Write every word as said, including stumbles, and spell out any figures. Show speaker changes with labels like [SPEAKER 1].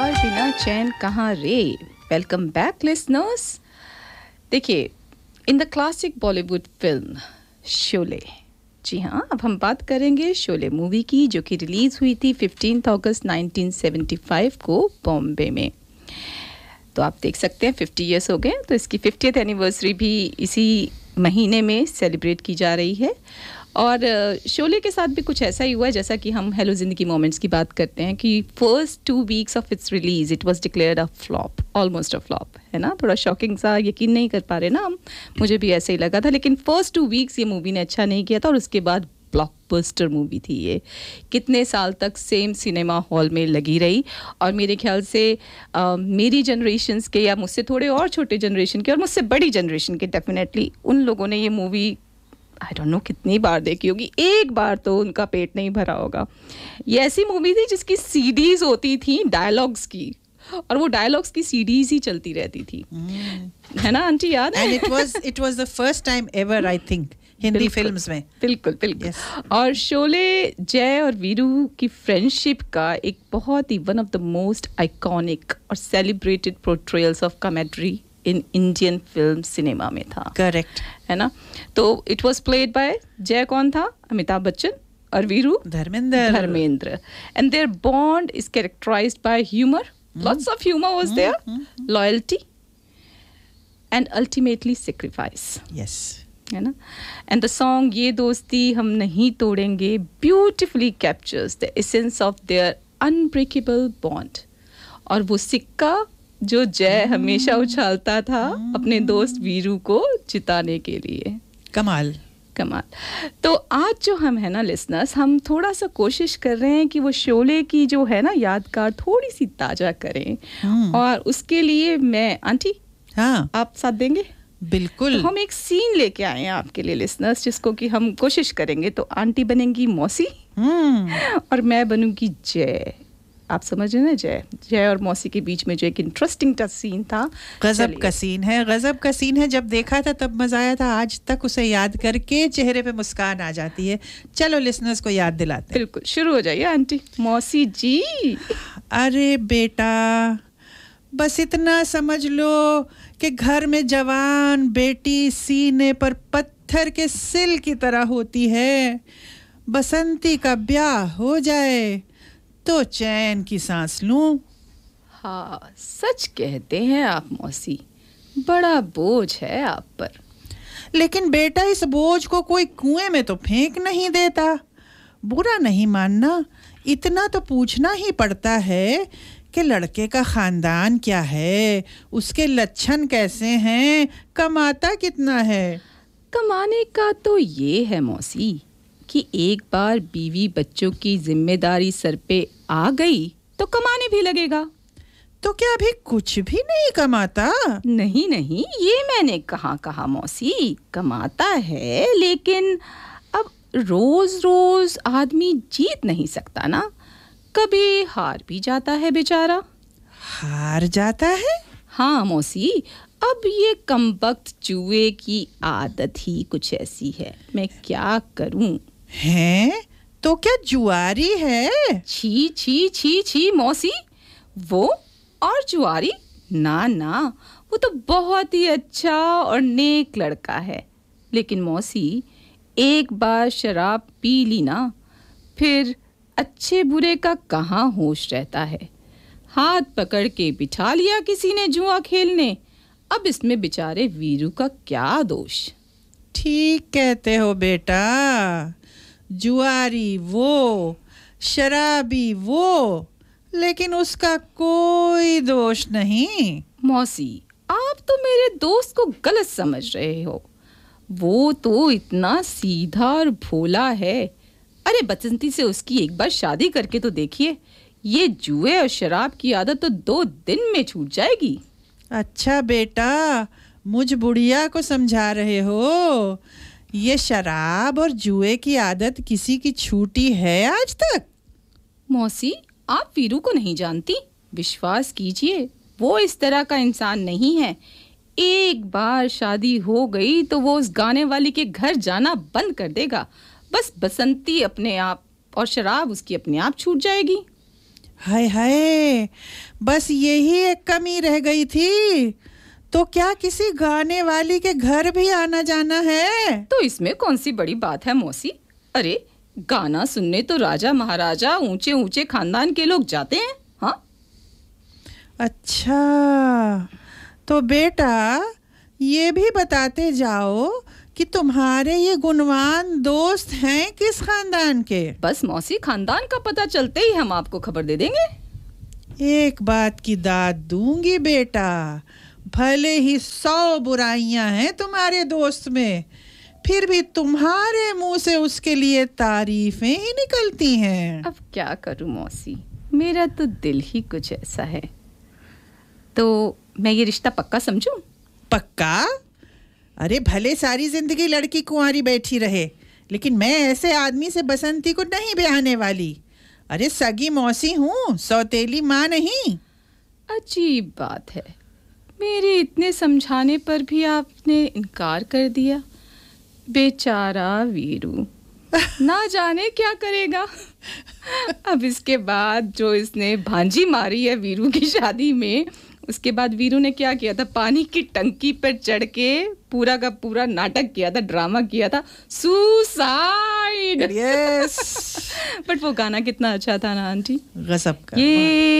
[SPEAKER 1] प्यार बिना चैन कहाँ रे. Welcome back listeners. देखिए, in the classic Bollywood film Sholay, जी हाँ, अब हम बात करेंगे शोले मूवी की, जो कि रिलीज़ हुई थी फिफ्टीन्थ अगस्त नाइनटीन सेवेंटी फाइव को बॉम्बे में. तो आप देख सकते हैं फिफ्टी इयर्स हो गए, तो इसकी फिफ्टियथ एनिवर्सरी भी इसी महीने में सेलिब्रेट की जा रही है. और शोले के साथ भी कुछ ऐसा ही हुआ है, जैसा कि हम हेलो जिंदगी मोमेंट्स की बात करते हैं कि first two weeks of its release it was declared a flop, almost a flop, है ना. थोड़ा शॉकिंग सा, यकीन नहीं कर पा रहे ना हम, मुझे भी ऐसे ही लगा था. लेकिन फर्स्ट टू वीक्स ये मूवी ने अच्छा नहीं किया था, और उसके बाद ब्लॉकबस्टर मूवी थी ये. कितने साल तक सेम सिनेमा हॉल में लगी रही, और मेरे ख्याल से आ, मेरी जनरेशन्स के, या मुझसे थोड़े और छोटे जनरेशन के, और मुझसे बड़ी जनरेशन के, डेफिनेटली उन लोगों ने ये मूवी आई डोंट नो कितनी बार देखी होगी. एक बार तो उनका पेट नहीं भरा होगा. ये ऐसी मूवी थी जिसकी सीडीज होती थी डायलॉग्स की, और वो डायलॉग्स की सीडीज ही चलती रहती थी. mm. है ना आंटी, याद है?
[SPEAKER 2] And it was it was the first time ever, I think, Hindi films में.
[SPEAKER 1] बिल्कुल बिल्कुल.
[SPEAKER 2] yes.
[SPEAKER 1] और शोले जय और वीरू की फ्रेंडशिप का एक बहुत ही one of the most iconic और celebrated पोर्ट्रेयल्स of कमेड्री in Indian film cinema में था.
[SPEAKER 2] करेक्ट,
[SPEAKER 1] है ना. तो इट वाज प्लेड बाय, जय कौन था? अमिताभ बच्चन, और Veeru
[SPEAKER 2] Dharmendra.
[SPEAKER 1] Dharmendra. And there bond is characterised bye humour, lots of humour was there, loyalty and ultimately sacrifice.
[SPEAKER 2] Yes,
[SPEAKER 1] है ना. एंड द सॉन्ग ये दोस्ती हम नहीं तोड़ेंगे beautifully captures the essence of their unbreakable bond. और वो सिक्का जो जय हमेशा उछालता था अपने दोस्त वीरू को जिताने के लिए.
[SPEAKER 2] कमाल
[SPEAKER 1] कमाल. तो आज जो हम है ना लिसनर्स, हम थोड़ा सा कोशिश कर रहे हैं कि वो शोले की जो है ना यादगार थोड़ी सी ताजा करें. और उसके लिए मैं, आंटी,
[SPEAKER 2] हाँ,
[SPEAKER 1] आप साथ देंगे?
[SPEAKER 2] बिल्कुल.
[SPEAKER 1] तो हम एक सीन लेके आए हैं आपके लिए लिसनर्स, जिसको कि हम कोशिश करेंगे. तो आंटी बनेंगी मौसी, और मैं बनूंगी जय. आप समझ रहे ना, जय जय और मौसी के बीच में जो एक इंटरेस्टिंग टच सीन था.
[SPEAKER 2] गजब का सीन है, गजब का सीन है. जब देखा था तब मजा आया था, आज तक उसे याद करके चेहरे पे मुस्कान आ जाती है. चलो लिसनर्स को याद दिलाते हैं.
[SPEAKER 1] बिल्कुल, शुरू हो जाइए आंटी. मौसी जी.
[SPEAKER 2] अरे बेटा, बस इतना समझ लो कि घर में जवान बेटी सीने पर पत्थर के सिल की तरह होती है. बसंती का ब्याह हो जाए तो चैन की सांस लूं.
[SPEAKER 1] हाँ, सच कहते हैं आप मौसी, बड़ा बोझ है आप पर.
[SPEAKER 2] लेकिन बेटा, इस बोझ को कोई कुएं में तो फेंक नहीं देता. बुरा नहीं मानना, इतना तो पूछना ही पड़ता है कि लड़के का खानदान क्या है, उसके लक्षण कैसे हैं, कमाता कितना है.
[SPEAKER 1] कमाने का तो ये है मौसी कि एक बार बीवी बच्चों की जिम्मेदारी सर पे आ गई तो कमाने भी लगेगा.
[SPEAKER 2] तो क्या अभी कुछ भी नहीं कमाता?
[SPEAKER 1] नहीं नहीं, ये मैंने कहाँ कहा मौसी, कमाता है, लेकिन अब रोज रोज आदमी जीत नहीं सकता ना. कभी हार भी जाता है बेचारा.
[SPEAKER 2] हार जाता है?
[SPEAKER 1] हाँ मौसी, अब ये कमबख्त जुए की आदत ही कुछ ऐसी है, मैं क्या करूं.
[SPEAKER 2] हैं? तो क्या जुआरी है?
[SPEAKER 1] छी छी छी छी मौसी, वो और जुआरी? ना ना, वो तो बहुत ही अच्छा और नेक लड़का है. लेकिन मौसी, एक बार शराब पी ली ना, फिर अच्छे बुरे का कहाँ होश रहता है. हाथ पकड़ के बिठा लिया किसी ने जुआ खेलने. अब इसमें बेचारे वीरू का क्या दोष.
[SPEAKER 2] ठीक कहते हो बेटा, जुआरी वो, शराबी वो, लेकिन उसका कोई दोष नहीं.
[SPEAKER 1] मौसी, आप तो मेरे दोस्त को गलत समझ रहे हो. वो तो इतना सीधा और भोला है. अरे बसंती से उसकी एक बार शादी करके तो देखिए, ये जुए और शराब की आदत तो दो दिन में छूट जाएगी.
[SPEAKER 2] अच्छा बेटा, मुझ बुढ़िया को समझा रहे हो? ये शराब और जुए की आदत किसी की छूटी है आज तक?
[SPEAKER 1] मौसी, आप वीरू को नहीं जानती. विश्वास कीजिए, वो इस तरह का इंसान नहीं है. एक बार शादी हो गई तो वो उस गाने वाली के घर जाना बंद कर देगा. बस बसंती अपने आप और शराब उसकी अपने आप छूट जाएगी.
[SPEAKER 2] हाय हाय, बस यही एक कमी रह गई थी। तो क्या किसी गाने वाली के घर भी आना जाना है?
[SPEAKER 1] तो इसमें कौन सी बड़ी बात है मौसी? अरे गाना सुनने तो राजा महाराजा ऊंचे ऊंचे खानदान के लोग जाते हैं। हाँ
[SPEAKER 2] अच्छा, तो बेटा ये भी बताते जाओ कि तुम्हारे ये गुणवान दोस्त हैं किस खानदान के?
[SPEAKER 1] बस मौसी, खानदान का पता चलते ही हम आपको खबर दे देंगे।
[SPEAKER 2] एक बात की दाद दूंगी बेटा, भले ही सौ बुराइयां हैं तुम्हारे दोस्त में, फिर भी तुम्हारे मुंह से उसके लिए तारीफें ही निकलती हैं।
[SPEAKER 1] अब क्या करूं मौसी, मेरा तो दिल ही कुछ ऐसा है। तो मैं ये रिश्ता पक्का समझूं?
[SPEAKER 2] पक्का? अरे भले सारी जिंदगी लड़की कुंवारी बैठी रहे, लेकिन मैं ऐसे आदमी से बसंती को नहीं ब्याहने वाली। अरे सगी मौसी हूँ, सौतेली माँ नहीं।
[SPEAKER 1] अजीब बात है, मेरे इतने समझाने पर भी आपने इनकार कर दिया। बेचारा वीरू ना जाने क्या करेगा। अब इसके बाद जो इसने भांजी मारी है वीरू की शादी में, उसके बाद वीरू ने क्या किया था, पानी की टंकी पर चढ़ के पूरा का पूरा नाटक किया था, ड्रामा किया था, सुसाइड।
[SPEAKER 2] यस।
[SPEAKER 1] बट वो गाना कितना अच्छा था ना आंटी,
[SPEAKER 2] गजब का।
[SPEAKER 1] ये